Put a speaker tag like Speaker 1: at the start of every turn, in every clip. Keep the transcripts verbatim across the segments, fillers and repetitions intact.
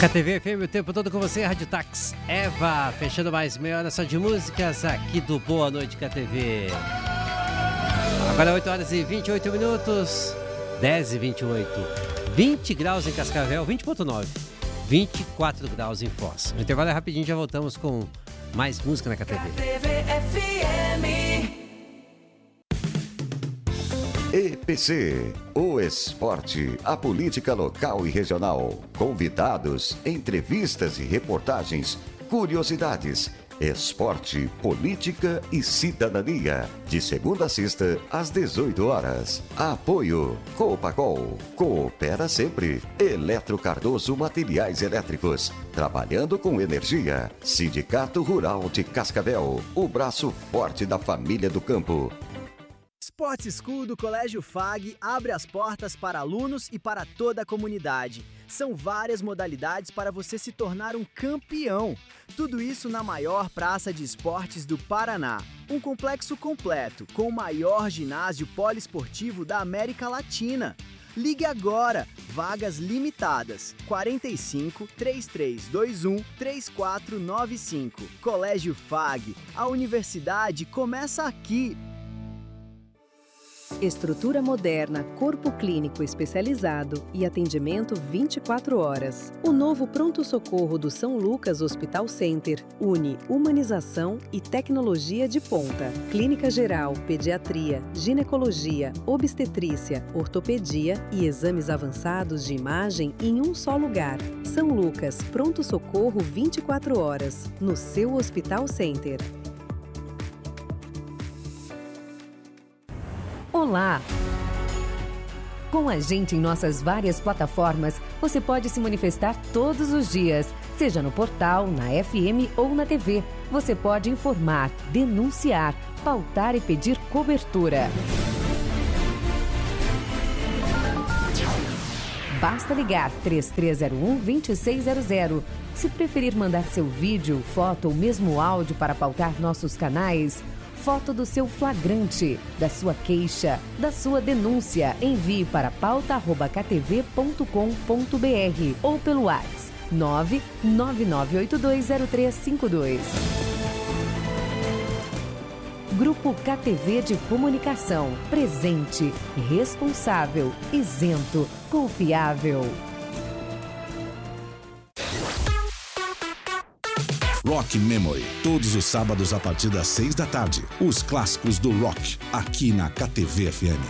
Speaker 1: K T V F M, o tempo todo com você, Rádio Táxi Eva, fechando mais meia hora só de músicas aqui do Boa Noite K T V. Agora oito horas e vinte e oito minutos, dez e vinte e oito, vinte graus em Cascavel, vinte vírgula nove, vinte e quatro graus em Foz. O intervalo é rapidinho, já voltamos com mais música na K T V.
Speaker 2: K T V F M.
Speaker 3: E P C, o esporte, a política local e regional, convidados, entrevistas e reportagens, curiosidades, esporte, política e cidadania. De segunda a sexta, às dezoito horas. Apoio Copacol, coopera sempre. Eletro Cardoso Materiais Elétricos, trabalhando com energia. Sindicato Rural de Cascavel, o braço forte da família do campo.
Speaker 4: Sport School do Colégio F A G abre as portas para alunos e para toda a comunidade. São várias modalidades para você se tornar um campeão. Tudo isso na maior praça de esportes do Paraná. Um complexo completo, com o maior ginásio poliesportivo da América Latina. Ligue agora, vagas limitadas, quarenta e cinco, trinta e três vinte e um, trinta e quatro noventa e cinco. Colégio F A G, a universidade começa aqui.
Speaker 5: Estrutura moderna, corpo clínico especializado e atendimento vinte e quatro horas. O novo pronto-socorro do São Lucas Hospital Center une humanização e tecnologia de ponta. Clínica geral, pediatria, ginecologia, obstetrícia, ortopedia e exames avançados de imagem em um só lugar. São Lucas, pronto-socorro vinte e quatro horas, no seu Hospital Center.
Speaker 6: Olá! Com a gente em nossas várias plataformas, você pode se manifestar todos os dias, seja no portal, na F M ou na T V. Você pode informar, denunciar, pautar e pedir cobertura. Basta ligar três três zero um, dois seis zero zero. Se preferir mandar seu vídeo, foto ou mesmo áudio para pautar nossos canais, foto do seu flagrante, da sua queixa, da sua denúncia, envie para pauta arroba k t v ponto com ponto b r ou pelo WhatsApp nove nove nove oito dois zero três cinco dois. Grupo K T V de Comunicação, presente, responsável, isento, confiável.
Speaker 7: Rock Memory, todos os sábados a partir das seis da tarde. Os clássicos do rock, aqui na K T V F M.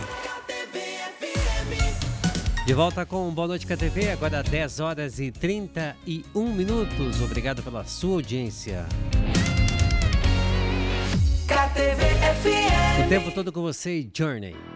Speaker 1: De volta com Boa Noite K T V, agora dez horas e trinta e um minutos. Obrigado pela sua audiência.
Speaker 2: K T V F M.
Speaker 1: O tempo todo com você, Journey.